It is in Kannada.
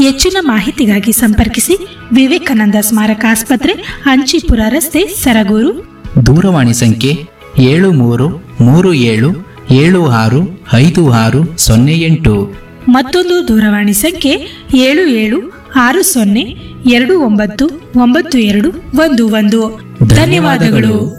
ಹೆಚ್ಚಿನ ಮಾಹಿತಿಗಾಗಿ ಸಂಪರ್ಕಿಸಿ ವಿವೇಕಾನಂದ ಸ್ಮಾರಕ ಆಸ್ಪತ್ರೆ, ಅಂಚಿಪುರ ರಸ್ತೆ, ಸರಗೂರು. ದೂರವಾಣಿ ಸಂಖ್ಯೆ 7337675608. ಮತ್ತೊಂದು ದೂರವಾಣಿ ಸಂಖ್ಯೆ 7760299211. ಧನ್ಯವಾದಗಳು.